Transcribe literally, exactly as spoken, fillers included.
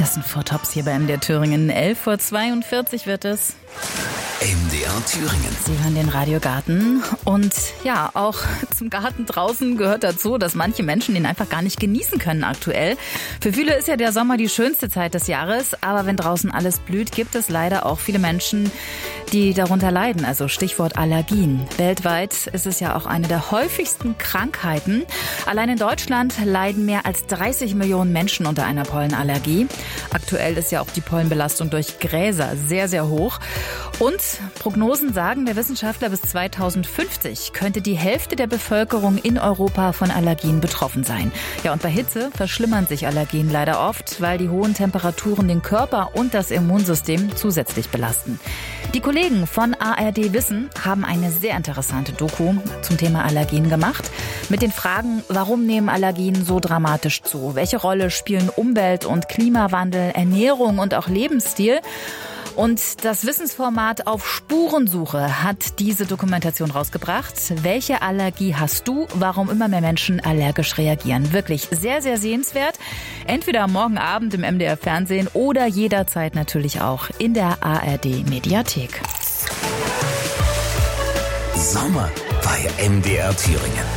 Das sind Four Tops hier bei M D R Thüringen. elf Uhr zweiundvierzig wird es. M D R Thüringen. Sie hören den Radiogarten. Und ja, auch zum Garten draußen gehört dazu, dass manche Menschen den einfach gar nicht genießen können aktuell. Für viele ist ja der Sommer die schönste Zeit des Jahres. Aber wenn draußen alles blüht, gibt es leider auch viele Menschen, die darunter leiden. Also Stichwort Allergien. Weltweit ist es ja auch eine der häufigsten Krankheiten. Allein in Deutschland leiden mehr als dreißig Millionen Menschen unter einer Pollenallergie. Aktuell ist ja auch die Pollenbelastung durch Gräser sehr, sehr hoch. Und Prognosen sagen der Wissenschaftler, bis zweitausendfünfzig könnte die Hälfte der Bevölkerung in Europa von Allergien betroffen sein. Ja, und bei Hitze verschlimmern sich Allergien leider oft, weil die hohen Temperaturen den Körper und das Immunsystem zusätzlich belasten. Die Kollegen von A R D Wissen haben eine sehr interessante Doku zum Thema Allergien gemacht. Mit den Fragen, warum nehmen Allergien so dramatisch zu? Welche Rolle spielen Umwelt- und Klimawandel, Ernährung und auch Lebensstil? Und das Wissensformat Auf Spurensuche hat diese Dokumentation rausgebracht. Welche Allergie hast du? Warum immer mehr Menschen allergisch reagieren? Wirklich sehr, sehr sehenswert. Entweder morgen Abend im M D R Fernsehen oder jederzeit natürlich auch in der A R D Mediathek. Sommer bei M D R Thüringen.